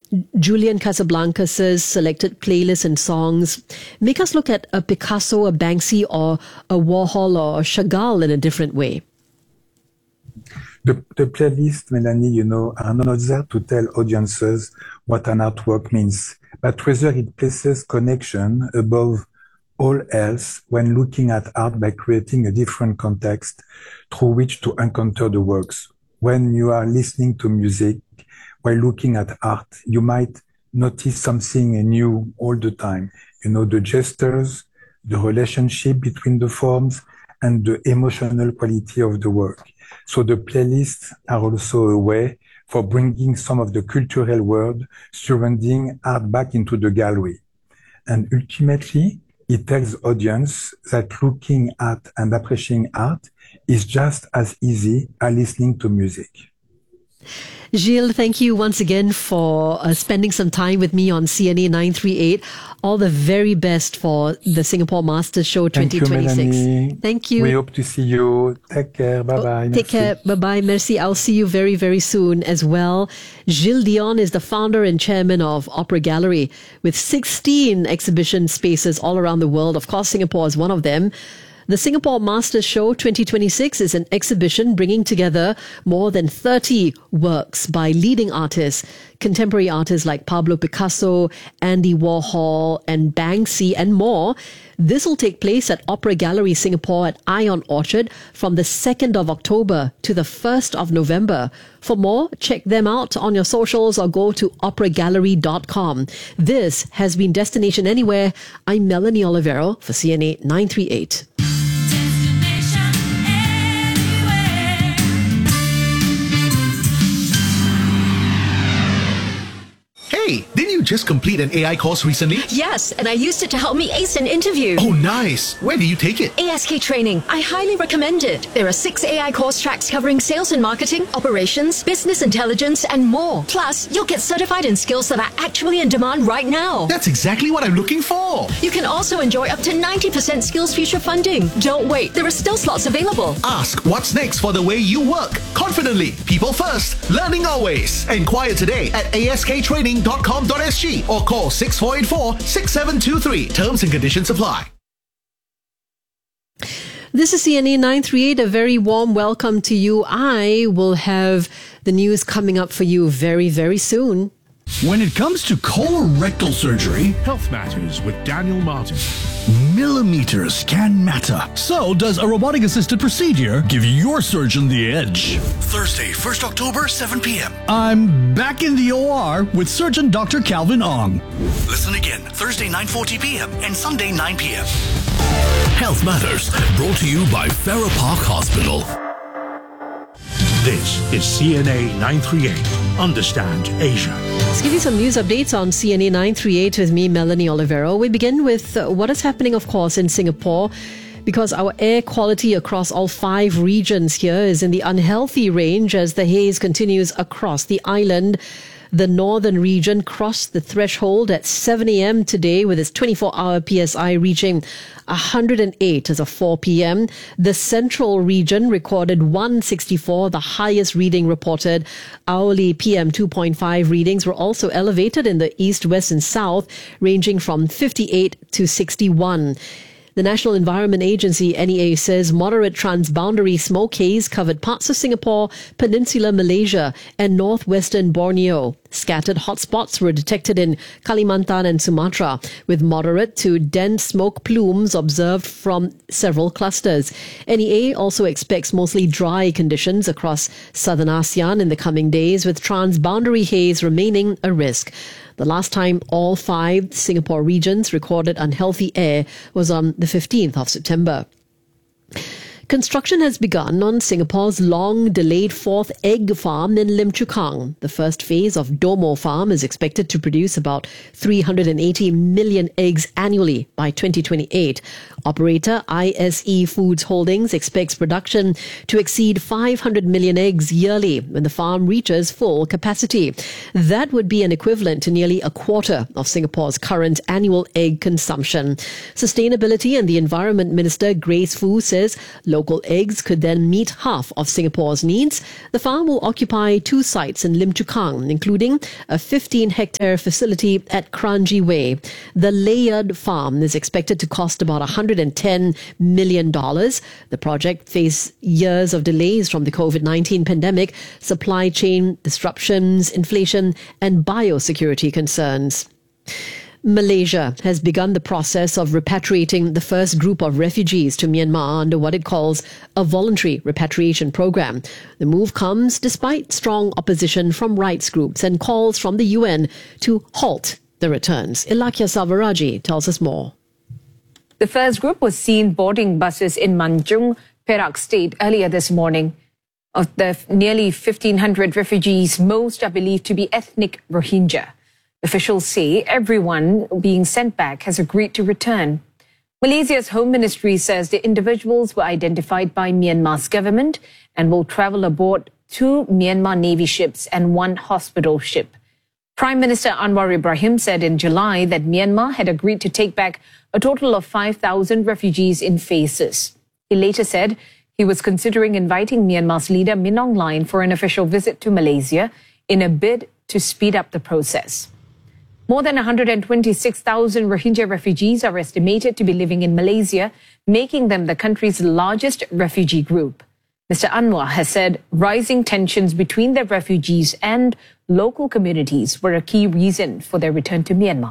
Julian Casablancas' selected playlists and songs make us look at a Picasso, a Banksy, or a Warhol or Chagall in a different way. The playlist, Melanie, are not there to tell audiences what an artwork means, but whether it places connection above all else when looking at art by creating a different context through which to encounter the works. When you are listening to music, while looking at art, you might notice something new all the time. The gestures, the relationship between the forms, and the emotional quality of the work. So the playlists are also a way for bringing some of the cultural world surrounding art back into the gallery. And ultimately, it tells audience that looking at and appreciating art is just as easy as listening to music. Gilles, thank you once again for spending some time with me on CNA 938. All the very best for the Singapore Masters Show 2026. Thank you, Melanie. Thank you. We hope to see you. Take care. Bye-bye. Take care. Bye-bye. Merci. I'll see you very, very soon as well. Gilles Dion is the founder and chairman of Opera Gallery with 16 exhibition spaces all around the world. Of course, Singapore is one of them. The Singapore Masters Show 2026 is an exhibition bringing together more than 30 works by leading artists, contemporary artists like Pablo Picasso, Andy Warhol, and Banksy, and more. This will take place at Opera Gallery Singapore at Ion Orchard from the 2nd of October to the 1st of November. For more, check them out on your socials or go to operagallery.com. This has been Destination Anywhere. I'm Melanie Olivero for CNA 938. Hey, didn't you just complete an AI course recently? Yes, and I used it to help me ace an interview. Oh, nice. Where did you take it? ASK Training. I highly recommend it. There are 6 AI course tracks covering sales and marketing, operations, business intelligence, and more. Plus, you'll get certified in skills that are actually in demand right now. That's exactly what I'm looking for. You can also enjoy up to 90% Skills Future funding. Don't wait. There are still slots available. Ask what's next for the way you work. Confidently. People first. Learning always. Enquire today at asktraining.com.sg or call 6484-6723. Terms and conditions apply. This is CNA 938. A very warm welcome to you. I will have the news coming up for you very, very soon. When it comes to colorectal surgery, Health Matters with Daniel Martin. Millimeters can matter. So does a robotic-assisted procedure give your surgeon the edge? Thursday, 1st October, 7 p.m. I'm back in the OR with Surgeon Dr. Calvin Ong. Listen again, Thursday, 9:40 p.m. and Sunday, 9 p.m. Health Matters, brought to you by Farrer Park Hospital. This is CNA 938. Understand Asia. Let's give you some news updates on CNA 938 with me, Melanie Olivero. We begin with what is happening, of course, in Singapore, because our air quality across all 5 regions here is in the unhealthy range as the haze continues across the island. The northern region crossed the threshold at 7 a.m. today with its 24-hour PSI reaching 108 as of 4 p.m. The central region recorded 164, the highest reading reported. Hourly PM 2.5 readings were also elevated in the east, west and south, ranging from 58 to 61. The National Environment Agency, NEA, says moderate transboundary smoke haze covered parts of Singapore, Peninsular Malaysia and northwestern Borneo. Scattered hotspots were detected in Kalimantan and Sumatra, with moderate to dense smoke plumes observed from several clusters. NEA also expects mostly dry conditions across southern ASEAN in the coming days, with transboundary haze remaining a risk. The last time all 5 Singapore regions recorded unhealthy air was on the 15th of September. Construction has begun on Singapore's long-delayed 4th egg farm in Lim Chu Kang. The first phase of Domo Farm is expected to produce about 380 million eggs annually by 2028. Operator ISE Foods Holdings expects production to exceed 500 million eggs yearly when the farm reaches full capacity. That would be an equivalent to nearly a quarter of Singapore's current annual egg consumption. Sustainability and the Environment Minister Grace Fu says local eggs could then meet half of Singapore's needs. The farm will occupy 2 sites in Lim Chu Kang, including a 15-hectare facility at Kranji Way. The layered farm is expected to cost about $110 million. The project faced years of delays from the COVID-19 pandemic, supply chain disruptions, inflation, and biosecurity concerns. Malaysia has begun the process of repatriating the first group of refugees to Myanmar under what it calls a voluntary repatriation program. The move comes despite strong opposition from rights groups and calls from the UN to halt the returns. Ilakia Salvaraji tells us more. The first group was seen boarding buses in Manjung, Perak State earlier this morning. Of the nearly 1,500 refugees, most are believed to be ethnic Rohingya. Officials say everyone being sent back has agreed to return. Malaysia's Home Ministry says the individuals were identified by Myanmar's government and will travel aboard 2 Myanmar Navy ships and 1 hospital ship. Prime Minister Anwar Ibrahim said in July that Myanmar had agreed to take back a total of 5,000 refugees in phases. He later said he was considering inviting Myanmar's leader Min Aung Hlaing for an official visit to Malaysia in a bid to speed up the process. More than 126,000 Rohingya refugees are estimated to be living in Malaysia, making them the country's largest refugee group. Mr. Anwar has said rising tensions between the refugees and local communities were a key reason for their return to Myanmar.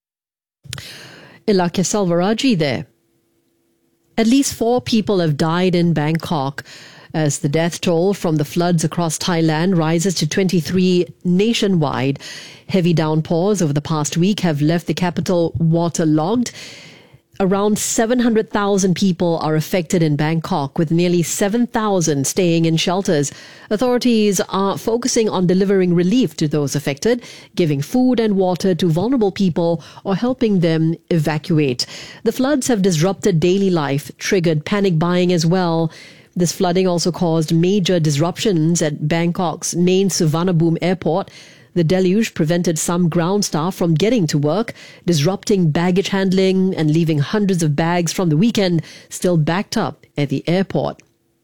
Ilakia Salvaraji there. At least 4 people have died in Bangkok as the death toll from the floods across Thailand rises to 23 nationwide. Heavy downpours over the past week have left the capital waterlogged. Around 700,000 people are affected in Bangkok, with nearly 7,000 staying in shelters. Authorities are focusing on delivering relief to those affected, giving food and water to vulnerable people, or helping them evacuate. The floods have disrupted daily life, triggered panic buying as well. This flooding also caused major disruptions at Bangkok's main Suvarnabhumi airport. The deluge prevented some ground staff from getting to work, disrupting baggage handling and leaving hundreds of bags from the weekend still backed up at the airport.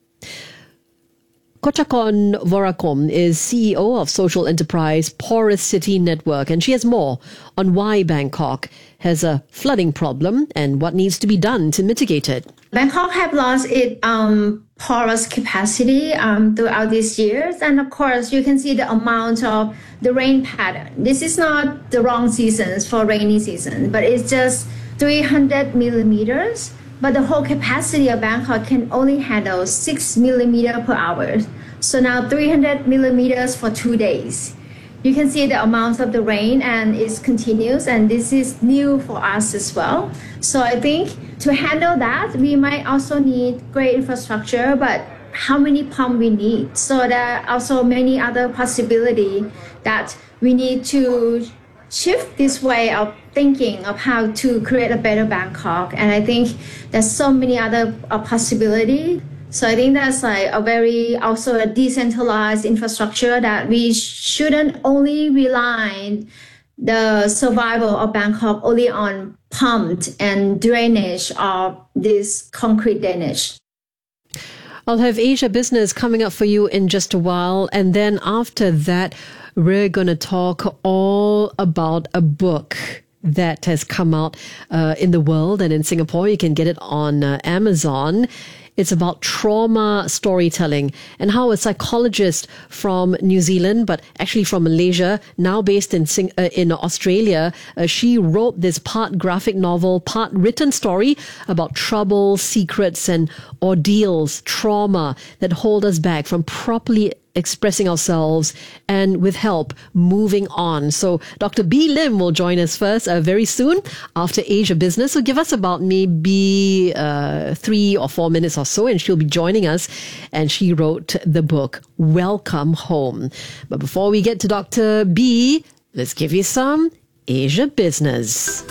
Kochakon Vorakom is CEO of social enterprise Porous City Network, and she has more on why Bangkok has a flooding problem and what needs to be done to mitigate it. Bangkok have lost its porous capacity throughout these years. And of course, you can see the amount of the rain pattern. This is not the wrong seasons for rainy season, but it's just 300 millimeters. But the whole capacity of Bangkok can only handle 6 millimeters per hour. So now 300 millimeters for 2 days. You can see the amount of the rain and it continues, and this is new for us as well. So I think to handle that, we might also need great infrastructure, but how many pumps we need? So there are also many other possibilities that we need to shift this way of thinking of how to create a better Bangkok. And I think there's so many other possibilities. So I think that's like also a decentralized infrastructure that we shouldn't only rely the survival of Bangkok only on pumped and drainage of this concrete drainage. I'll have Asia Business coming up for you in just a while. And then after that, we're going to talk all about a book that has come out in the world and in Singapore. You can get it on Amazon. It's about trauma storytelling and how a psychologist from New Zealand, but actually from Malaysia, now based in Australia, she wrote this part graphic novel, part written story about trouble, secrets, and ordeals, trauma that hold us back from properly expressing ourselves and with help moving on. So Dr. B. Lim will join us first very soon after Asia Business. So give us about maybe 3 or 4 minutes or so and she'll be joining us. And she wrote the book, Welcome Home. But before we get to Dr. B, let's give you some Asia Business.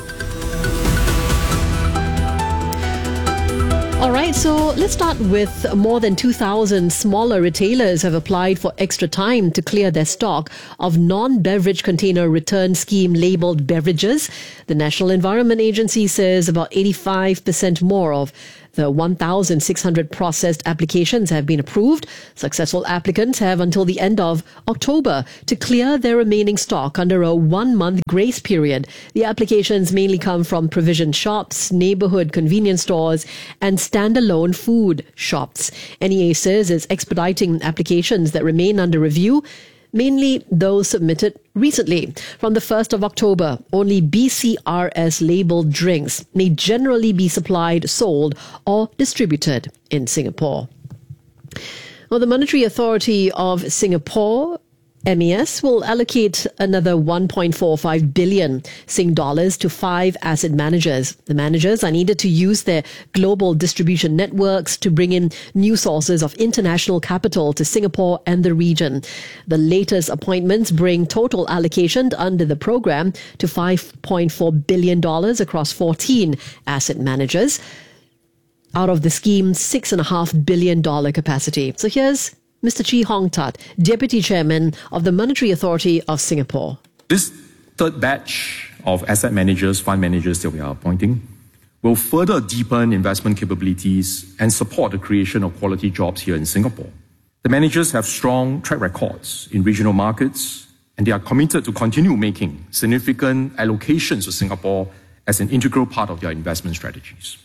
All right, so let's start with more than 2,000 smaller retailers have applied for extra time to clear their stock of non-beverage container return scheme labelled beverages. The National Environment Agency says about 85% more of The 1,600 processed applications have been approved. Successful applicants have until the end of October to clear their remaining stock under a 1-month grace period. The applications mainly come from provision shops, neighborhood convenience stores, and standalone food shops. NEA says it's expediting applications that remain under review, mainly those submitted recently. From the 1st of October, only BCRS labeled drinks may generally be supplied, sold, or distributed in Singapore. Well, the Monetary Authority of Singapore, MES, will allocate another 1.45 billion Sing dollars to 5 asset managers. The managers are needed to use their global distribution networks to bring in new sources of international capital to Singapore and the region. The latest appointments bring total allocation under the program to $5.4 billion across 14 asset managers out of the scheme's $6.5 billion capacity. So here's Mr. Chee Hong Tat, Deputy Chairman of the Monetary Authority of Singapore. This third batch of asset managers, fund managers that we are appointing, will further deepen investment capabilities and support the creation of quality jobs here in Singapore. The managers have strong track records in regional markets, and they are committed to continue making significant allocations to Singapore as an integral part of their investment strategies.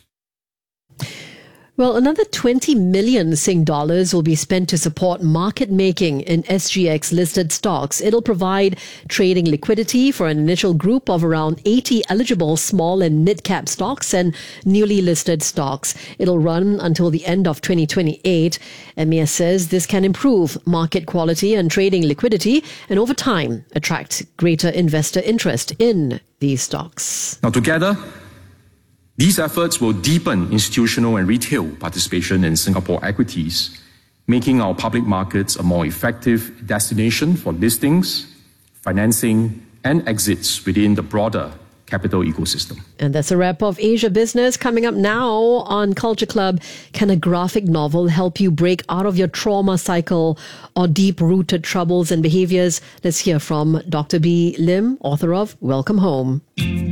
Well, another 20 million Sing dollars will be spent to support market making in SGX listed stocks. It'll provide trading liquidity for an initial group of around 80 eligible small and mid-cap stocks and newly listed stocks. It'll run until the end of 2028. MES says this can improve market quality and trading liquidity and over time attract greater investor interest in these stocks. Now, together, these efforts will deepen institutional and retail participation in Singapore equities, making our public markets a more effective destination for listings, financing, and exits within the broader capital ecosystem. And that's a wrap of Asia Business. Coming up now on Culture Club, can a graphic novel help you break out of your trauma cycle or deep-rooted troubles and behaviors? Let's hear from Dr. B. Lim, author of Welcome Home.